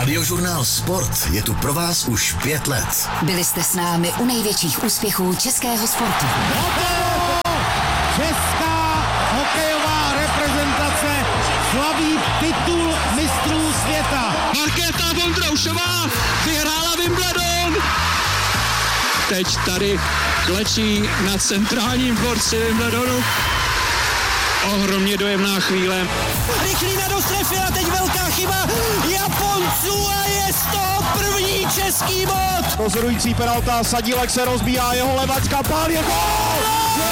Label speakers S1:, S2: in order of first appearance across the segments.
S1: Radiožurnál Sport je tu pro vás už 5 let.
S2: Byli jste s námi u největších úspěchů českého sportu.
S3: Česká hokejová reprezentace slaví titul mistrů světa.
S4: Markéta Vondroušová vyhrála Wimbledon. Teď tady klečí na centrálním dvorci Wimbledonu. Ohromně dojemná chvíle.
S3: Rychlý na dostrefil a teď velká chyba Japonců a je z toho první český bod. Rozhodující penalta, Sadílek se rozbíhá, jeho levačka, pál je gól! Je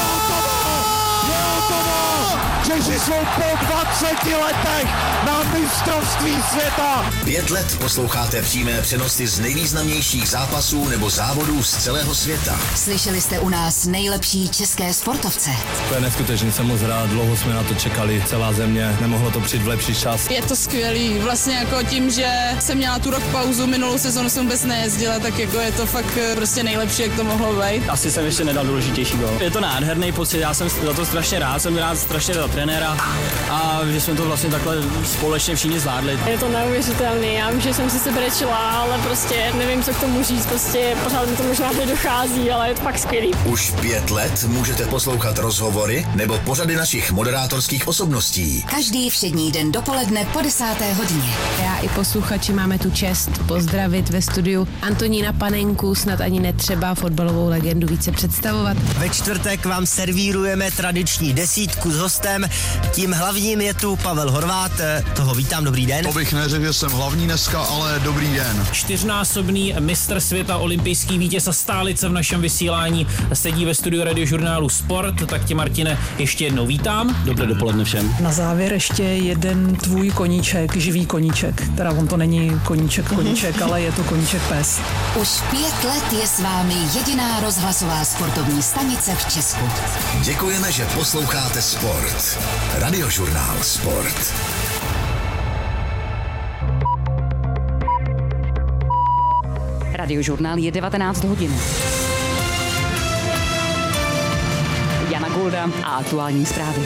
S3: hotovo! Češi jsou po 20 letech na mistrovství světa.
S1: 5 let posloucháte přímé přenosy z nejvýznamnějších zápasů nebo závodů z celého světa.
S2: Slyšeli jste u nás nejlepší české sportovce.
S5: To je neskutečný, jsem moc rád, dlouho jsme na to čekali, celá země, nemohlo to přijít v lepší čas.
S6: Je to skvělý, vlastně jako tím, že jsem měla tu rok pauzu, minulou sezonu jsem vůbec nejezdila, tak jako je to fakt prostě nejlepší, jak to mohlo být.
S7: Asi jsem ještě nedal důležitější gol. Je to nádherný pocit, já jsem za to strašně rád, jsem rád strašně za trenéra a že jsme to vlastně takhle společně všichni zvládli.
S8: Je to neuvěřitelný, já vím, že jsem si sebrečila, ale prostě nevím, co k tomu říct, prostě pořád mi to možná nedochází, ale je to fakt skvělý.
S1: Už 5 let můžete poslouchat rozhovory nebo pořady našich moderátorských osobností.
S2: Každý všední den dopoledne po 10. hodině.
S9: Já i posluchači máme tu čest pozdravit ve studiu Antonína Panenku, snad ani netřeba fotbalovou legendu více představovat.
S10: Ve čtvrtek vám servírujeme tradiční desítku s hostem. Tím hlavním je tu Pavel Horvát. Toho vítám, dobrý den.
S11: To bych neřekl, že jsem hlavní dneska, ale dobrý den.
S12: 4násobný mistr světa, olympijský vítěz a stálice v našem vysílání sedí ve studiu Radiožurnálu Sport. Tak tě, Martine, ještě jednou vítám.
S7: Dobré dopoledne všem.
S13: Na závěr ještě jeden tvůj koníček, živý koníček. Teda on to není koníček, ale je to koníček pes.
S2: Už 5 let je s vámi jediná rozhlasová sportovní stanice v Česku.
S1: Děkujeme, že posloucháte Sport. Radiožurnál Sport.
S14: Radiožurnál je 19 hodin. Jana Golda a aktuální zprávy.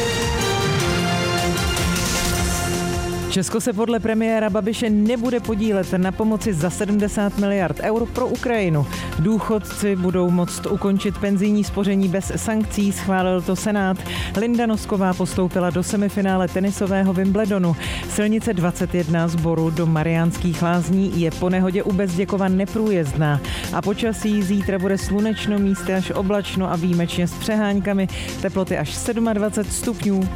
S15: Česko se podle premiéra Babiše nebude podílet na pomoci za 70 miliard eur pro Ukrajinu. Důchodci budou moct ukončit penzijní spoření bez sankcí, schválil to Senát. Linda Nosková postoupila do semifinále tenisového Wimbledonu. Silnice 21 z Boru do Mariánských Lázní je po nehodě u Bezděkova neprůjezdná. A počasí zítra bude slunečno, místy až oblačno a výjimečně s přeháňkami. Teploty až 27 stupňů.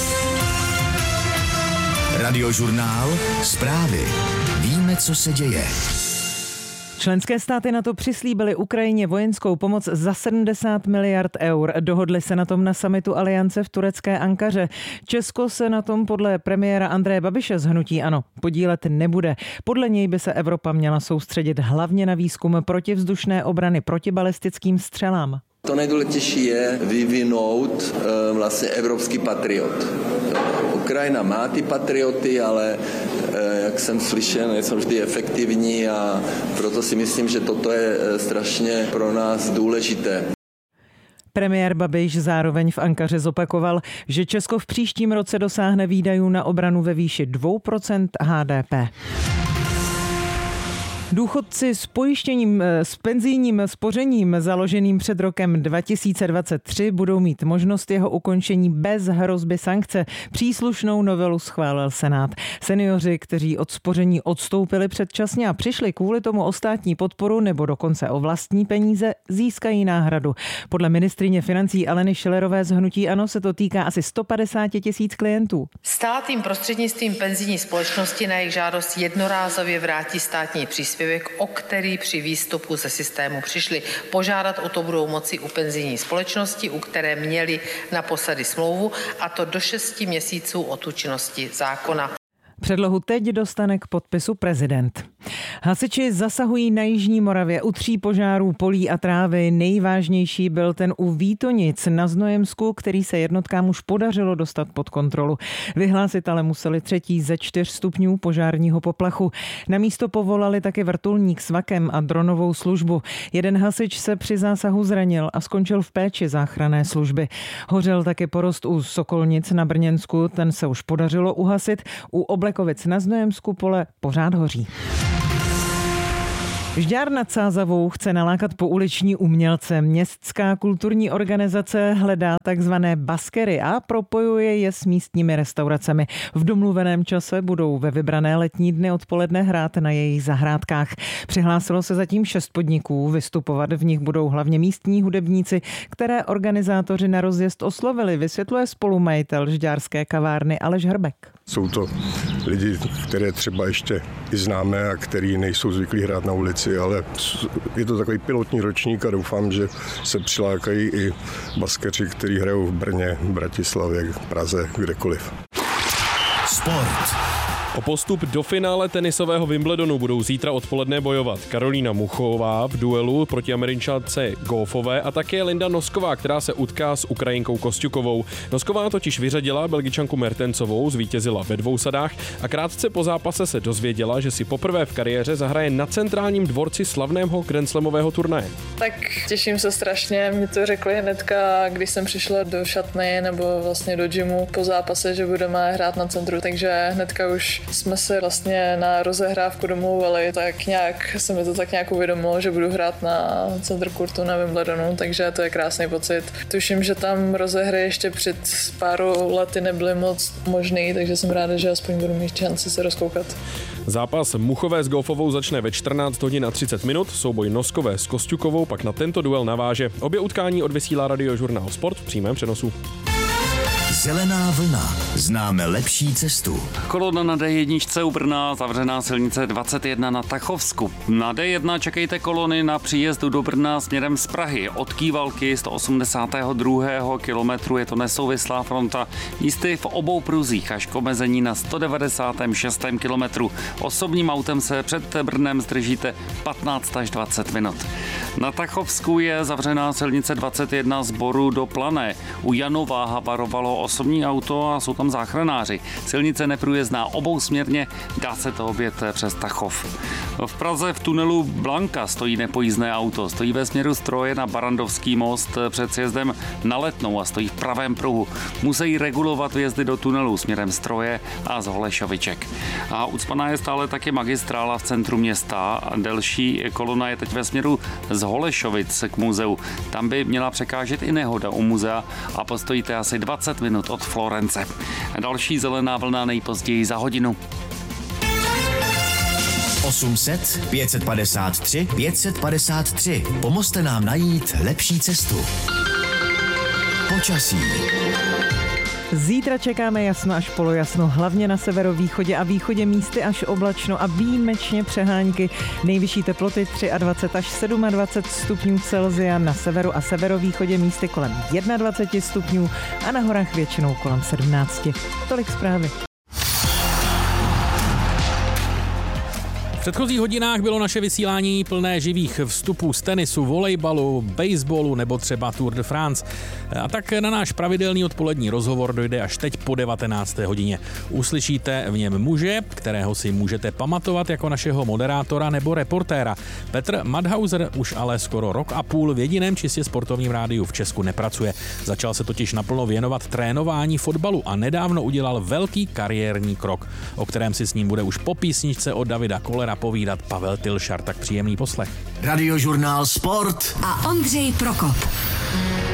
S1: Radiožurnál Zprávy. Víme, co se děje.
S15: Členské státy NATO přislíbily Ukrajině vojenskou pomoc za 70 miliard eur. Dohodli se na tom na summitu Aliance v turecké Ankaře. Česko se na tom podle premiéra Andreje Babiše z hnutí ANO podílet nebude. Podle něj by se Evropa měla soustředit hlavně na výzkum protivzdušné obrany proti balistickým střelám.
S16: To nejdůležitější je vyvinout vlastně evropský patriot. Ukrajina má ty patrioty, ale jak jsem slyšel, nejsou vždy efektivní a proto si myslím, že toto je strašně pro nás důležité.
S15: Premiér Babiš zároveň v Ankaře zopakoval, že Česko v příštím roce dosáhne výdajů na obranu ve výši 2% HDP. Důchodci s pojištěním, s penzijním spořením založeným před rokem 2023 budou mít možnost jeho ukončení bez hrozby sankce. Příslušnou novelu schválil Senát. Seniori, kteří od spoření odstoupili předčasně a přišli kvůli tomu o státní podporu nebo dokonce o vlastní peníze, získají náhradu. Podle ministryně financí Aleny Schillerové z hnutí ANO se to týká asi 150 000 klientů.
S17: Stát jim prostřednictvím penzijní společnosti na jejich žádost jednorázově vrátí státní příspěvek, o který při výstupu ze systému přišli. Požádat o to budou moci u penzijní společnosti, u které měli naposledy smlouvu, a to do 6 měsíců od účinnosti zákona.
S15: Předlohu teď dostane k podpisu prezident. Hasiči zasahují na jižní Moravě u 3 požárů polí a trávy. Nejvážnější byl ten u Vítonic na Znojemsku, který se jednotkám už podařilo dostat pod kontrolu. Vyhlásit ale museli 3. ze 4 stupňů požárního poplachu. Na místo povolali taky vrtulník s vakem a dronovou službu. Jeden hasič se při zásahu zranil a skončil v péči záchranné služby. Hořel taky porost u Sokolnic na Brněnsku, ten se už podařilo uhasit. U Oblekovic na Znojemsku pole pořád hoří. Žďár nad Sázavou chce nalákat pouliční umělce. Městská kulturní organizace hledá takzvané baskery a propojuje je s místními restauracemi. V domluveném čase budou ve vybrané letní dny odpoledne hrát na jejich zahrádkách. Přihlásilo se zatím 6 podniků. Vystupovat v nich budou hlavně místní hudebníci, které organizátoři na rozjezd oslovili, vysvětluje spolumajitel žďárské kavárny Aleš Hrbek.
S18: Jsou to lidi, které třeba ještě i známe a který nejsou zvyklí hrát na ulici, ale je to takový pilotní ročník a doufám, že se přilákají i baskeři, kteří hrajou v Brně, Bratislavě, Praze, kdekoliv.
S19: Sport. O postup do finále tenisového Wimbledonu budou zítra odpoledne bojovat Karolína Muchová v duelu proti Američance Goffové a také Linda Nosková, která se utká s Ukrajinkou Kosťukovou. Nosková totiž vyřadila Belgičanku Mertensovou, zvítězila ve 2 sadách a krátce po zápase se dozvěděla, že si poprvé v kariéře zahraje na centrálním dvorci slavného grandslamového turnaje.
S20: Tak těším se strašně, mi to řekli hnedka, když jsem přišla do šatny nebo vlastně do gymu po zápase, že budeme hrát na centru, takže hnedka už jsme se vlastně na rozehrávku domluvili, tak nějak se mi to tak nějak uvědomilo, že budu hrát na centru kurtu na Wimbledonu, takže to je krásný pocit. Tuším, že tam rozehry ještě před pár lety nebyly moc možný, takže jsem ráda, že aspoň budu mít šanci se rozkoukat.
S19: Zápas Muchové s Goffovou začne ve 14 hodin a 30 minut, souboj Noskové s Kosťukovou pak na tento duel naváže. Obě utkání odvysílá Radiožurnál Sport v přímém přenosu.
S1: Zelená vlna. Známe lepší cestu.
S21: Kolona na D1 u Brna, zavřená silnice 21 na Tachovsku. Na D1 čekejte kolony na příjezdu do Brna směrem z Prahy. Od Kývalky 182. kilometru je to nesouvislá fronta. Místy v obou pruzích až k omezení na 196. kilometru. Osobním autem se před Brnem zdržíte 15 až 20 minut. Na Tachovsku je zavřená silnice 21 z Boru do Plané. U Janova havarovalo osobní auto a jsou tam záchranáři. Silnice neprůjezdná obousměrně, dá se to objet přes Tachov. V Praze v tunelu Blanka stojí nepojízdné auto. Stojí ve směru Stroje na Barandovský most před sjezdem na Letnou a stojí v pravém pruhu. Musí regulovat vjezdy do tunelu směrem Stroje a z Holešoviček. A ucpaná je stále taky magistrála v centru města. Delší kolona je teď ve směru z Holešovic k muzeu. Tam by měla překážet i nehoda u muzea a postojíte asi 20 minut od Florence. Další zelená vlna nejpozději za hodinu.
S1: 800 553 553. Pomozte nám najít lepší cestu. Počasí.
S15: Zítra čekáme jasno až polojasno, hlavně na severovýchodě a východě místy až oblačno a výjimečně přehánky. Nejvyšší teploty 23 až 27 stupňů Celsia, na severu a severovýchodě místy kolem 21 stupňů a na horách většinou kolem 17. Tolik zprávy.
S12: V předchozích hodinách bylo naše vysílání plné živých vstupů z tenisu, volejbalu, baseballu nebo třeba Tour de France. A tak na náš pravidelný odpolední rozhovor dojde až teď po 19. hodině. Uslyšíte v něm muže, kterého si můžete pamatovat jako našeho moderátora nebo reportéra. Petr Madhauser už ale skoro rok a půl v jediném čistě sportovním rádiu v Česku nepracuje. Začal se totiž naplno věnovat trénování fotbalu a nedávno udělal velký kariérní krok, o kterém si s ním bude už po písničce od Davida Kollera povídat Pavel Tilšar. Tak příjemný poslech.
S1: Radiožurnál Sport
S2: a Ondřej Prokop.